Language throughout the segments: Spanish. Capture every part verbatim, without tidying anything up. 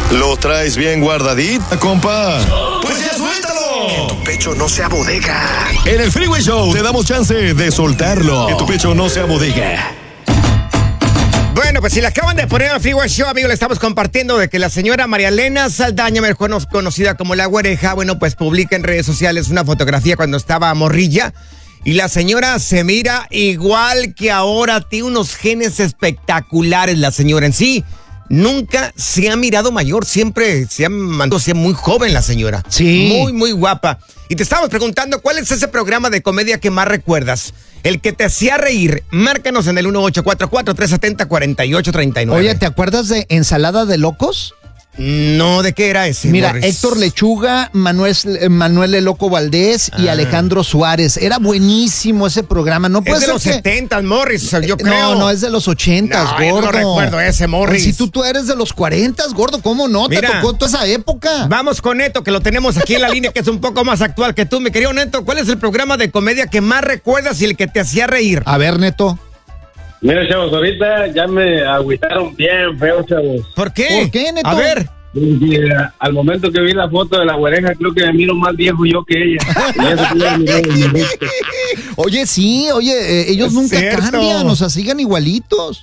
¿Lo traes bien guardadita, compa? ¡Pues ya suéltalo! Que tu pecho no sea bodega. En el Freeway Show te damos chance de soltarlo. Que tu pecho no sea bodega. Bueno, pues si le acaban de poner al Freeway Show, amigo, le estamos compartiendo de que la señora María Elena Saldaña, mejor conocida como La Güereja, bueno, pues publica en redes sociales una fotografía cuando estaba morrilla. Y la señora se mira igual que ahora, tiene unos genes espectaculares la señora en sí. Nunca se ha mirado mayor, siempre se ha mantenido muy joven la señora. Sí. Muy, muy guapa. Y te estábamos preguntando, ¿cuál es ese programa de comedia que más recuerdas? El que te hacía reír. Márcanos en el uno ocho cuatro cuatro, tres siete cero, cuatro ocho tres nueve. Oye, ¿te acuerdas de Ensalada de Locos? No, ¿de qué era ese? Mira, Morris? Héctor Lechuga, Manuel, Manuel El Loco Valdés y Ah. Alejandro Suárez. Era buenísimo ese programa. No puede Es de ser los que... setentas, Morris, yo Eh, creo. No, no, es de los ochentas, No, yo gordo. no recuerdo ese, Morris. Si tú, tú eres de los cuarentas, gordo, ¿cómo no? Mira. Te tocó toda esa época. Vamos con Neto, que lo tenemos aquí en la línea, que es un poco más actual que tú, mi querido Neto. ¿Cuál es el programa de comedia que más recuerdas y el que te hacía reír? A ver, Neto. Mira, chavos, ahorita ya me agüitaron bien feo, chavos. ¿Por qué? ¿Por qué, Neto? A ver. Y, eh, al momento que vi la foto de la güereja, creo que me miro más viejo yo que ella. Y eso que yo me miré, me gusta. Oye, sí, oye, eh, ellos Es nunca cierto. cambian, o sea, siguen igualitos.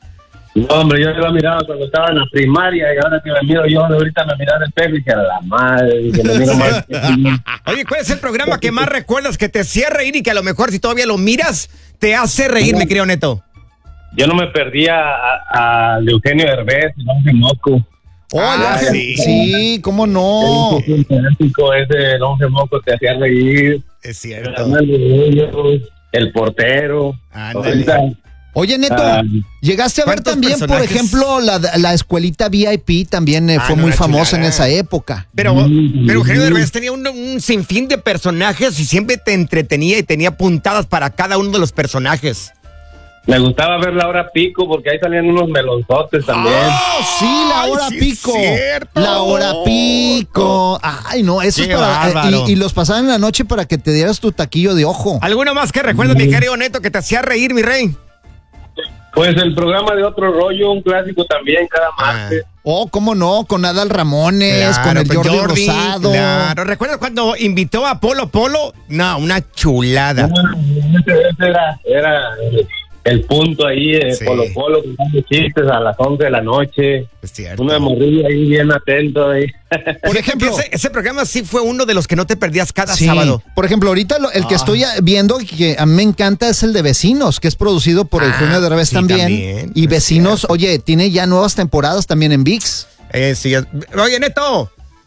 No, hombre, yo la miraba cuando estaba en la primaria y ahora que me miro yo, ahorita me miraba el espejo y que a la madre, y que me miro más. Oye, ¿cuál es el programa que más recuerdas que te hacía reír y que a lo mejor si todavía lo miras, te hace reír, mi querido Neto? Yo no me perdía a, a Eugenio Derbez, el hombre moco. Ah, Oye, sí. sí, ¿cómo no? El clásico ese, el hombre moco te hacía reír. Es El cierto. canal de ellos, el portero. Ándale. Ahorita, Oye, Neto, Ah, llegaste a ver ¿cuántos también, por personajes? ejemplo, la, la escuelita V I P también eh, Ah, fue no, muy una famosa en chulada. esa época. Pero, pero Eugenio Derbez tenía un, un sinfín de personajes y siempre te entretenía y tenía puntadas para cada uno de los personajes. me gustaba ver la hora pico porque ahí salían unos melonzotes también. ¡Oh, sí, la Ay, hora sí es pico! cierto. La hora pico. Ay, no, eso Qué es para... eh, bárbaro. y, y los pasaban en la noche para que te dieras tu taquillo de ojo. ¿Alguno más que recuerdas, mi querido Neto, que te hacía reír, mi rey? Pues el programa de Otro Rollo, un clásico también cada martes. Oh, cómo no, con Adal Ramones, con el pues, Jordi, Rosado. Claro, ¿recuerdas cuando invitó a Polo Polo? No, una chulada. Ese, ese era, era el, el punto ahí, eh, Sí. Polo Polo, contando chistes a las once de la noche. Es cierto. Uno de morrillo ahí bien atento ahí. Por ejemplo, ese, ese programa sí fue uno de los que no te perdías cada sí. sábado. Por ejemplo, ahorita lo- el que Ah. estoy viendo y que a mí me encanta es el de Vecinos, que es producido por Ah, Eugenio Derbez sí, también. también, Y es Vecinos, cierto. oye, tiene ya nuevas temporadas también en V I X. Eh, sí, es- Oye, Neto.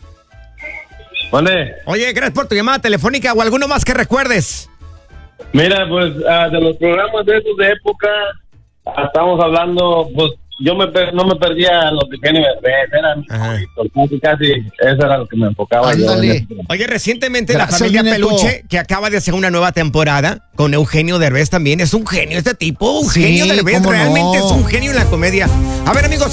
¿Dónde? Oye, gracias por tu llamada telefónica o alguno más que recuerdes. Mira, pues ah, de los programas de esos de época, ah, estamos hablando, pues yo me per- no me perdía los de Eugenio Derbez, eran Ajá. casi, casi, eso era lo que me enfocaba yo. Ándale. Oye, recientemente Gracias, la familia mi Neto. Peluche, que acaba de hacer una nueva temporada con Eugenio Derbez también. Es un genio este tipo. Sí, Eugenio Derbez cómo realmente no. es un genio en la comedia. A ver, amigos,